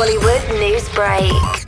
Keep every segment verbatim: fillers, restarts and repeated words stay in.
Bollywood News Break.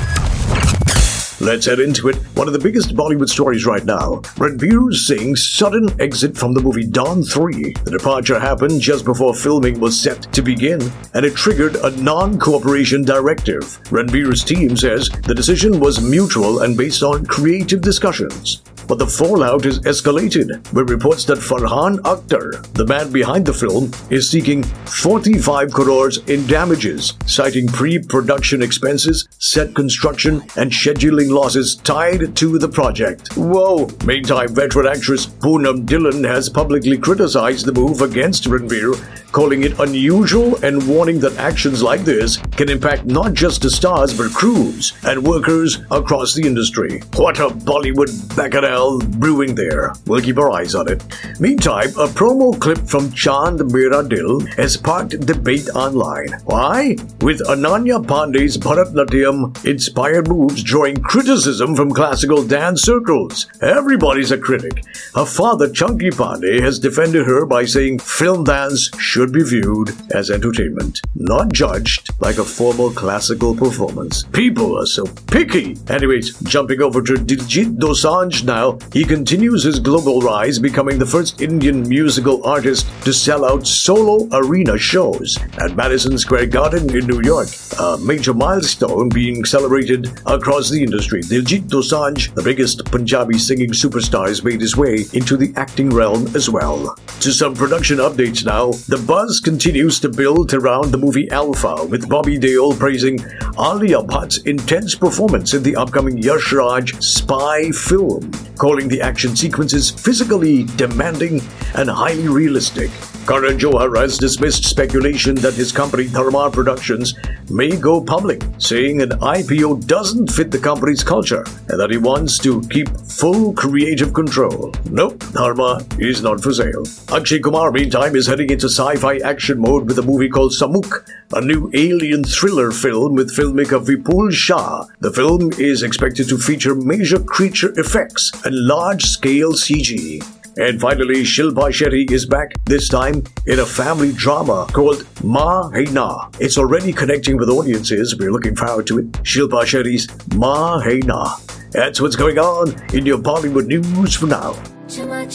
Let's head into it. One of the biggest Bollywood stories right now, Ranveer Singh's sudden exit from the movie Don three. The departure happened just before filming was set to begin, and it triggered a non-cooperation directive. Ranveer's team says the decision was mutual and based on creative discussions. But the fallout is escalated, with reports that Farhan Akhtar, the man behind the film, is seeking forty-five crores in damages, citing pre-production expenses, set construction, and scheduling losses tied to the project. Whoa! Meantime, veteran actress Poonam Dhillon has publicly criticized the move against Ranveer, calling it unusual and warning that actions like this can impact not just the stars but crews and workers across the industry. What a Bollywood bacchanal brewing there. We'll keep our eyes on it. Meantime, a promo clip from Chand Mera Dil has sparked debate online. Why? With Ananya Pandey's Bharatnatyam-inspired moves drawing criticism from classical dance circles. Everybody's a critic. Her father, Chunky Pandey, has defended her by saying film dance should be viewed as entertainment, not judged like a formal classical performance. People are so picky. Anyways, jumping over to Diljit Dosanjh now, he continues his global rise, becoming the first Indian musical artist to sell out solo arena shows at Madison Square Garden in New York, a major milestone being celebrated across the industry. Diljit Dosanjh, the biggest Punjabi singing superstar, has made his way into the acting realm as well. To some production updates now, the buzz continues to build around the movie Alpha, with Bobby Deol praising Alia Bhatt's intense performance in the upcoming Yash Raj spy film, calling the action sequences physically demanding and highly realistic. Karan Johar has dismissed speculation that his company Dharma Productions may go public, saying an I P O doesn't fit the company's culture and that he wants to keep full creative control. Nope, Dharma is not for sale. Akshay Kumar, meantime, is heading into sci-fi action mode with a movie called Samukh, a new alien thriller film with filmmaker Vipul Shah. The film is expected to feature major creature effects and large-scale C G. And finally, Shilpa Shetty is back, this time in a family drama called Maa Hai Na. It's already connecting with audiences. We're looking forward to it. Shilpa Shetty's Maa Hai Na. That's what's going on in your Bollywood news for now. Too much